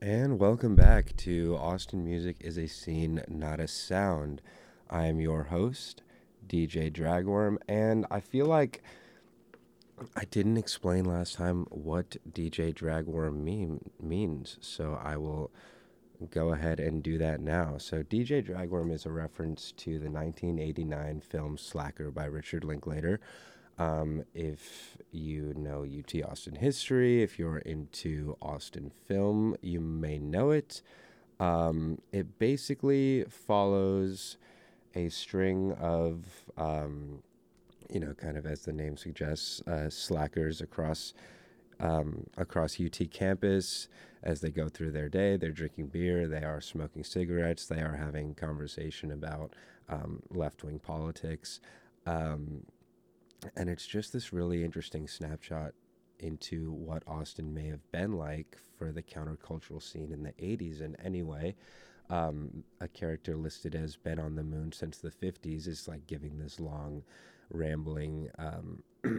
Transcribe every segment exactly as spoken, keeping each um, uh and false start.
And welcome back to Austin Music is a Scene, Not a Sound. I am your host, D J Dragworm, and I feel like I didn't explain last time what D J Dragworm mean, means, so I will go ahead and do that now. So, D J Dragworm is a reference to the nineteen eighty-nine film Slacker by Richard Linklater. Um, if you know U T Austin history, if you're into Austin film, you may know it. Um, it basically follows a string of, um, you know, kind of as the name suggests, uh, slackers across um, across U T campus as they go through their day. They're drinking beer, they are smoking cigarettes, they are having conversation about um, left wing politics. Um, and it's just this really interesting snapshot into what Austin may have been like for the countercultural scene in the eighties. And anyway, um, a character listed as been on the moon since the fifties is like giving this long, rambling um,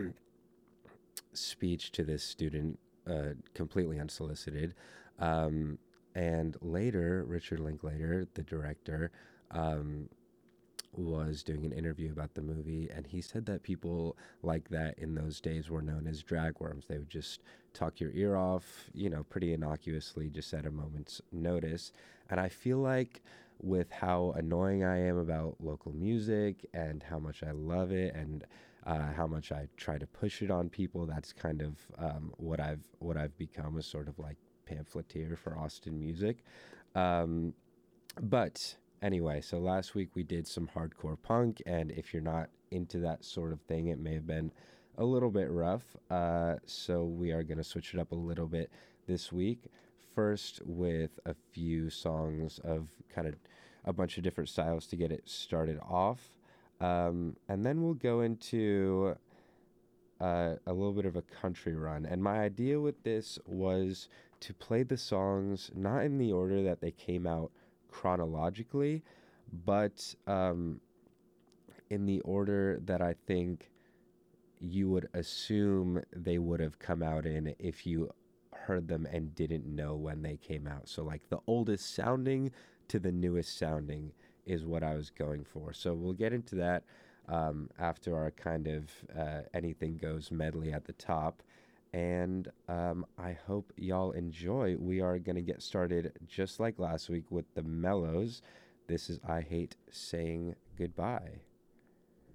speech to this student, uh, completely unsolicited. Um, and later, Richard Linklater, the director, um, was doing an interview about the movie, and he said that people like that in those days were known as dragworms. They would just talk your ear off, you know, pretty innocuously, just at a moment's notice. And I feel like with how annoying I am about local music and how much I love it and uh, how much I try to push it on people, that's kind of um, what I've what I've become, a sort of like pamphleteer for Austin music. Um, but anyway, so last week we did some hardcore punk, and if you're not into that sort of thing, it may have been a little bit rough. Uh, so we are going to switch it up a little bit this week. First, with a few songs of kind of a bunch of different styles to get it started off. Um, and then we'll go into uh, a little bit of a country run. And my idea with this was to play the songs not in the order that they came out chronologically, but um, in the order that I think you would assume they would have come out in if you heard them and didn't know when they came out. So, like, the oldest sounding to the newest sounding is what I was going for. So, we'll get into that um, after our kind of uh, anything goes medley at the top. And um, I hope y'all enjoy. We are going to get started just like last week with the mellows. This is I Hate Saying Goodbye.